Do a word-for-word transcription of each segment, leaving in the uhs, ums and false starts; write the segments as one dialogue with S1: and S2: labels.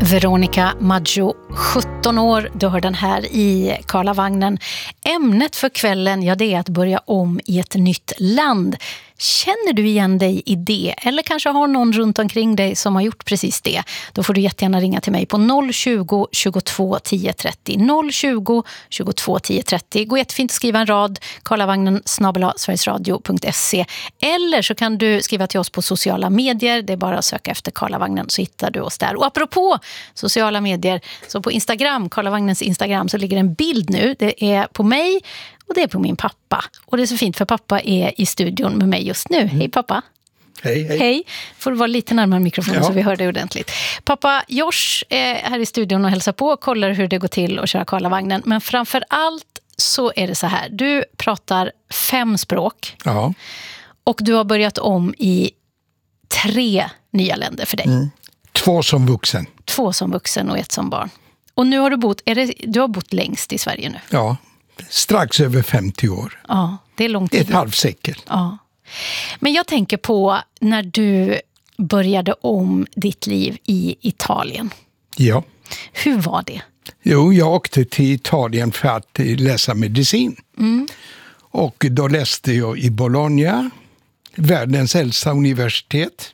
S1: Veronica Maggio, sjutton år, du hör den här i Karlavagnen. Ämnet för kvällen, ja, det är att börja om i ett nytt land. Känner du igen dig i det? Eller kanske har någon runt omkring dig som har gjort precis det? Då får du jättegärna ringa till mig på noll tjugo, tjugotvå, tio trettio. noll tjugo, tjugotvå, tio trettio. Gå jättefint att skriva en rad, karlavagnen snabel-a sverigesradio punkt se. Eller så kan du skriva till oss på sociala medier. Det är bara att söka efter Karlavagnen så hittar du oss där. Och apropå sociala medier, så på Instagram, Karlavagnens Instagram, så ligger en bild nu. Det är på mig och det är på min pappa. Och det är så fint för pappa är i studion med mig just nu. Mm. Hej pappa.
S2: Hej, hej.
S1: Hej. Får du vara lite närmare mikrofonen
S2: ja.
S1: så vi hör det ordentligt. Pappa Josh är här i studion och hälsar på och kollar hur det går till att köra Karlavagnen. Men framför allt så är det så här. Du pratar fem språk.
S2: Ja.
S1: Och du har börjat om i tre nya länder för dig.
S2: Mm. Två som vuxen.
S1: Två som vuxen och ett som barn. Och nu har du bott, är det, du har bott längst i Sverige nu?
S2: Ja, strax över femtio år.
S1: Ja, det är långt tid.
S2: Ett halvsekel.
S1: Ja. Men jag tänker på när du började om ditt liv i Italien.
S2: Ja.
S1: Hur var det?
S2: Jo, jag åkte till Italien för att läsa medicin.
S1: Mm.
S2: Och då läste jag i Bologna, världens äldsta universitet.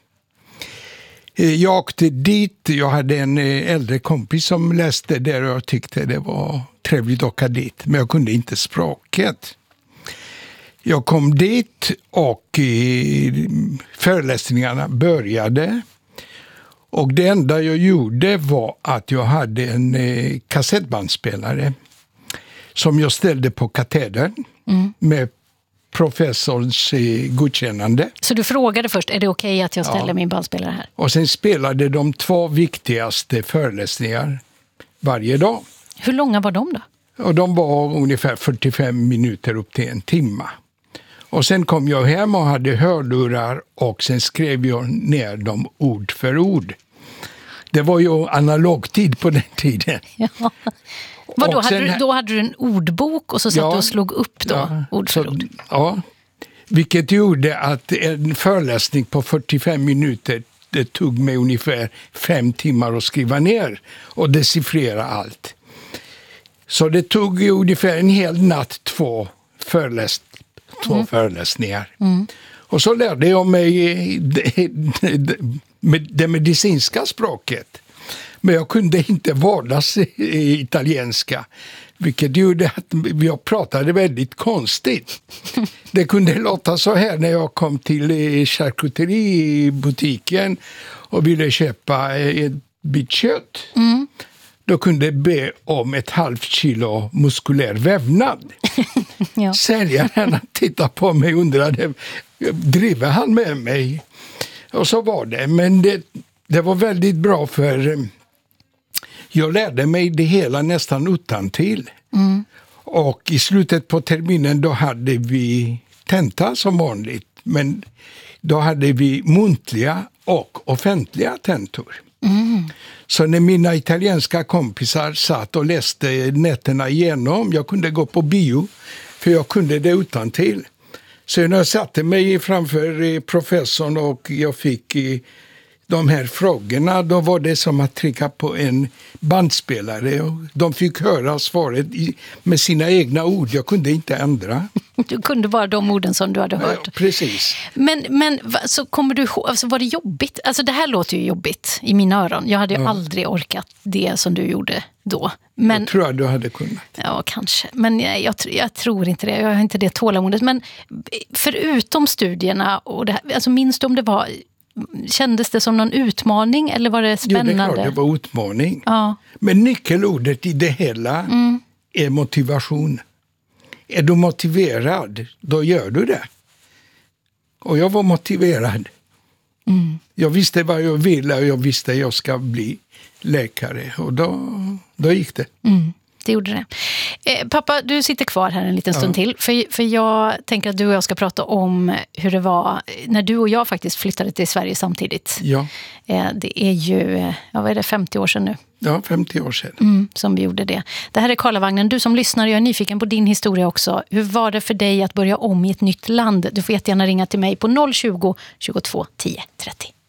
S2: Jag åkte dit, jag hade en äldre kompis som läste där och jag tyckte det var trevligt att åka dit. Men jag kunde inte språket. Jag kom dit och föreläsningarna började. Och det enda jag gjorde var att jag hade en kassettbandspelare som jag ställde på katedern mm. med professorns godkännande.
S1: Så du frågade först, är det okej okay att jag ställer
S2: ja.
S1: min bandspelare här?
S2: Och sen spelade de två viktigaste föreläsningar varje dag.
S1: Hur långa var de då?
S2: Och de var ungefär fyrtiofem minuter upp till en timme. Och sen kom jag hem och hade hörlurar och sen skrev jag ner dem ord för ord. Det var ju analogtid på den tiden.
S1: Ja. Vadå, hade du, då hade du en ordbok och så satt ja, du och slog upp då, ja, ord för
S2: så,
S1: ord?
S2: Ja, vilket gjorde att en föreläsning på fyrtiofem minuter, det tog mig ungefär fem timmar att skriva ner och decifrera allt. Så det tog ungefär en hel natt två, föreläs, två mm. föreläsningar. Mm. Och så lärde jag mig det, det, det medicinska språket. Men jag kunde inte vardags i italienska. Vilket gjorde att jag pratade väldigt konstigt. Det kunde låta så här när jag kom till charkuteributiken och ville köpa ett bit kött. Mm. Då kunde jag be om ett halvt kilo muskulär vävnad. Ja. Säljaren tittade på mig och undrade, driver han med mig? Och så var det. Men det, det var väldigt bra för jag lärde mig det hela nästan utantill. Mm. Och i slutet på terminen då hade vi tenta som vanligt. Men då hade vi muntliga och offentliga tentor. Mm. Så när mina italienska kompisar satt och läste nätterna igenom, jag kunde gå på bio för jag kunde det utantill. Så när jag satte mig framför professorn och jag fick de här frågorna, då var det som att trycka på en bandspelare och de fick höra svaret i, med sina egna ord. Jag kunde inte ändra.
S1: Du kunde bara de orden som du hade hört.
S2: Ja, precis.
S1: Men, men så kommer du ihåg, alltså var det jobbigt? Alltså det här låter ju jobbigt i mina öron. Jag hade ju ja. aldrig orkat det som du gjorde då. Men,
S2: jag tror att du hade kunnat.
S1: Ja, kanske. Men jag, jag, jag tror inte det. Jag har inte det tålamodet. Men förutom studierna, och det här, alltså minns du om det var... Kändes det som någon utmaning eller var det spännande?
S2: Jo, det är klart det var utmaning.
S1: Ja.
S2: Men nyckelordet i det hela mm. är motivation. Är du motiverad, då gör du det. Och jag var motiverad. Mm. Jag visste vad jag ville och jag visste att jag ska bli läkare. Och då, då gick det.
S1: Mm. Det gjorde det. Eh, pappa, du sitter kvar här en liten stund ja. till. För, för jag tänker att du och jag ska prata om hur det var när du och jag faktiskt flyttade till Sverige samtidigt.
S2: Ja.
S1: Eh, det är ju, ja, vad är det, femtio år sedan nu?
S2: Ja, femtio år sedan.
S1: Mm, som vi gjorde det. Det här är Karlavagnen. Du som lyssnar, jag är nyfiken på din historia också. Hur var det för dig att börja om i ett nytt land? Du får jättegärna ringa till mig på noll tjugo, tjugotvå, tio trettio.